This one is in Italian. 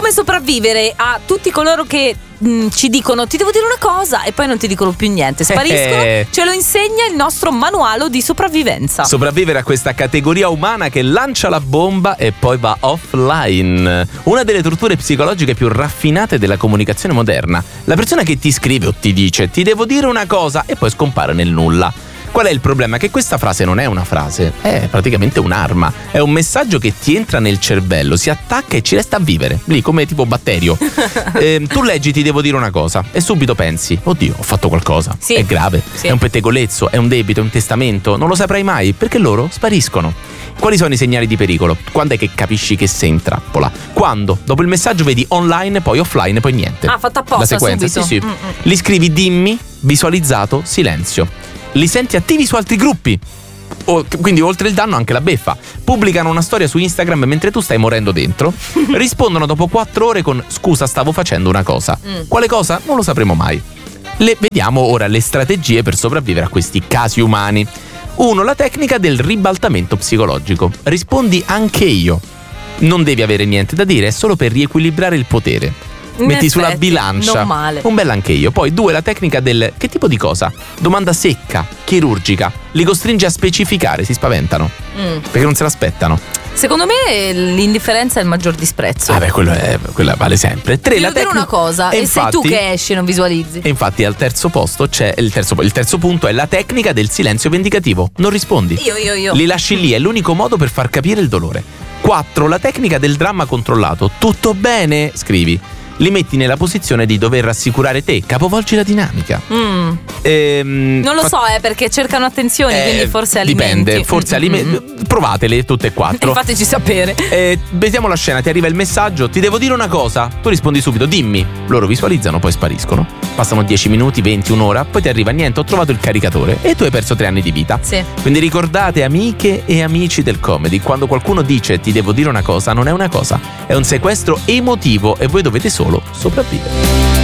Come sopravvivere a tutti coloro che ci dicono ti devo dire una cosa e poi non ti dicono più niente, spariscono. Ce lo insegna il nostro manuale di sopravvivenza. Sopravvivere a questa categoria umana che lancia la bomba e poi va offline. Una delle torture psicologiche più raffinate della comunicazione moderna. La persona che ti scrive o ti dice ti devo dire una cosa e poi scompare nel nulla. Qual è il problema? Che questa frase non è una frase, è praticamente un'arma. È un messaggio che ti entra nel cervello, si attacca e ci resta a vivere, lì come tipo batterio. Tu leggi ti devo dire una cosa e subito pensi, oddio, ho fatto qualcosa, sì. È grave, sì. È un pettegolezzo, è un debito, è un testamento, non lo saprai mai perché loro spariscono. Quali sono i segnali di pericolo? Quando è che capisci che sei in trappola? Quando dopo il messaggio vedi online, poi offline, poi niente. Fatto apposta. La sequenza, subito. sì. Li scrivi dimmi, visualizzato, silenzio. Li senti attivi su altri gruppi. Quindi oltre il danno anche la beffa. Pubblicano una storia su Instagram mentre tu stai morendo dentro. Rispondono dopo 4 ore con scusa stavo facendo una cosa. Quale cosa? Non lo sapremo mai. Vediamo ora le strategie per sopravvivere a questi casi umani. 1. La tecnica del ribaltamento psicologico. Rispondi anche io. Non devi avere niente da dire, è solo per riequilibrare il potere. Metti sulla bilancia non male. un bel anche io. Poi 2. La tecnica del che tipo di cosa? Domanda secca, chirurgica. Li costringe a specificare, si spaventano perché non se l'aspettano. Secondo me l'indifferenza è il maggior disprezzo. Quella vale sempre. 3. Devo dire una cosa e sei tu che esci e non visualizzi. E infatti al terzo posto c'è il terzo punto è la tecnica del silenzio vendicativo. Non rispondi. Io. Li lasci lì, è l'unico modo per far capire il dolore. 4. La tecnica del dramma controllato. Tutto bene? Scrivi. Li metti nella posizione di dover rassicurare te, capovolgi la dinamica. Non lo so, perché cercano attenzioni, quindi forse alimenti. Dipende, forse provatele tutte e 4. Fateci sapere. Vediamo la scena, ti arriva il messaggio, ti devo dire una cosa. Tu rispondi subito, dimmi. Loro visualizzano, poi spariscono. Passano 10 minuti, 20, un'ora, poi ti arriva niente, ho trovato il caricatore e tu hai perso 3 anni di vita. Sì. Quindi ricordate, amiche e amici del comedy, quando qualcuno dice ti devo dire una cosa, non è una cosa, è un sequestro emotivo e voi dovete solo sopravvivere.